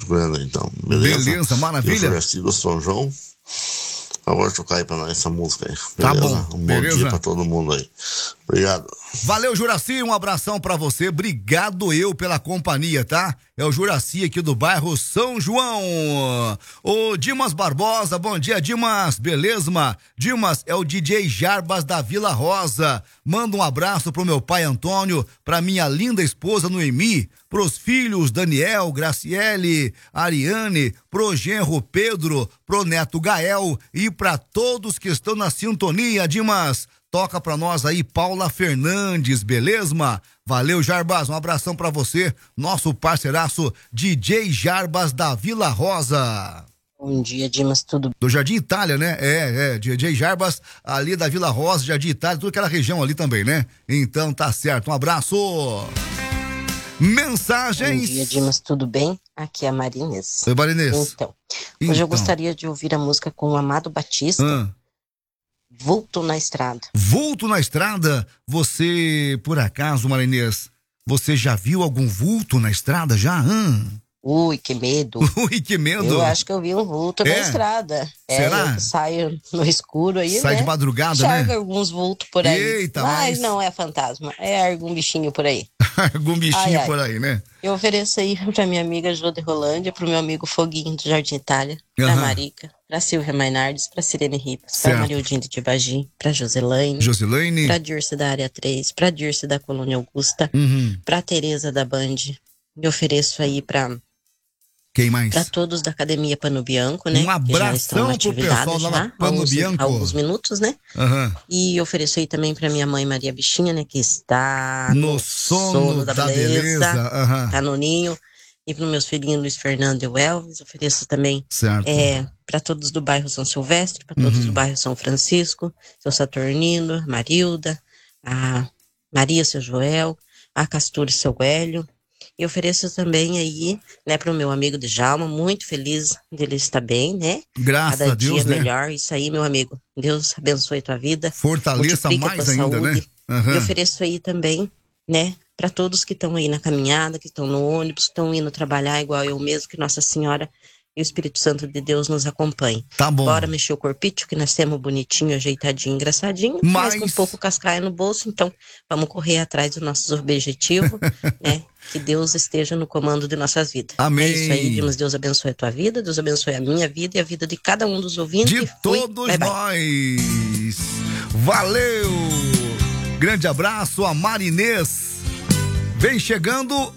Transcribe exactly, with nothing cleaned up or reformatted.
Goiânia, então. Beleza? Beleza, maravilha. Eu sou do São João. Agora tocar aí pra nós essa música aí. Tá Beleza? bom, Um bom beleza. dia pra todo mundo aí. Obrigado. Valeu, Juraci, um abração pra você, obrigado eu pela companhia, tá? É o Juraci aqui do bairro São João. Ô Dimas Barbosa, bom dia, Dimas, beleza? Dimas é o D J Jarbas da Vila Rosa. Manda um abraço pro meu pai Antônio, pra minha linda esposa Noemi, pros filhos Daniel, Graciele, Ariane, pro genro Pedro, pro neto Gael e pra todos que estão na sintonia, Dimas. Toca pra nós aí, Paula Fernandes, beleza? Valeu, Jarbas, um abração pra você, nosso parceiraço D J Jarbas da Vila Rosa. Bom dia, Dimas, tudo bem? Do Jardim Itália, né? É, é, D J Jarbas, ali da Vila Rosa, Jardim Itália, toda aquela região ali também, né? Então tá certo, um abraço. Mensagens. Bom dia, Dimas, tudo bem? Aqui é a Marinês. Oi, Marinês. Então, então, hoje eu gostaria de ouvir a música com o Amado Batista, ah. Vulto na Estrada. Vulto na estrada? Você, por acaso, Marinês, você já viu algum vulto na estrada já? Hum. Ui, que medo. Ui, que medo. Eu acho que eu vi um vulto é? na estrada. Será? É, eu que saio no escuro aí, Sai né? de madrugada, Enxerga né? alguns vultos por aí. Eita, mas... mas não é fantasma, é algum bichinho por aí. algum bichinho ai, ai. por aí, né? Eu ofereço aí pra minha amiga Jô de Rolândia, pro meu amigo Foguinho do Jardim Itália, pra Aham. Marica, pra Silvia Mainardes, pra Sirene Ripas, Certo. pra Mariodinda de Bagi, pra Joselaine, Joselaine. pra Dirce da Área três, pra Dirce da Colônia Augusta, Uhum. pra Tereza da Band. Me ofereço aí pra, Quem mais? pra todos da Academia Pano Bianco, né? Um que já abração estão na pro atividade pessoal lá já, na Pano há uns, Bianco. há alguns minutos, né? Uhum. E ofereço aí também pra minha mãe Maria Bichinha, né? Que está No, no sono, sono da, da beleza. beleza. Uhum. Tá no ninho. E para meus filhinhos Luiz Fernando e o Elvis, ofereço também Certo. é, para todos do bairro São Silvestre, para todos Uhum. do bairro São Francisco, seu Saturnino, Marilda, a Maria, seu Joel, a Castura e seu Hélio. E ofereço também aí, né, para o meu amigo Djalma, muito feliz dele estar bem, né? Graças Cada a Deus, dia né? melhor. Isso aí, meu amigo. Deus abençoe tua vida. Fortaleça multiplica mais tua ainda, saúde. né? Uhum. E ofereço aí também, né, para todos que estão aí na caminhada, que estão no ônibus, que estão indo trabalhar igual eu mesmo, que Nossa Senhora e o Espírito Santo de Deus nos acompanhem. Tá bom. Bora mexer o corpício, que nós temos bonitinho, ajeitadinho, engraçadinho, mas, mas com um pouco cascaia no bolso, então vamos correr atrás dos nossos objetivos, né? Que Deus esteja no comando de nossas vidas. Amém. É isso aí, Dimas. Deus abençoe a tua vida, Deus abençoe a minha vida e a vida de cada um dos ouvintes. De Fui, todos bye, bye. nós. Valeu. Grande abraço a Marinês. Vem chegando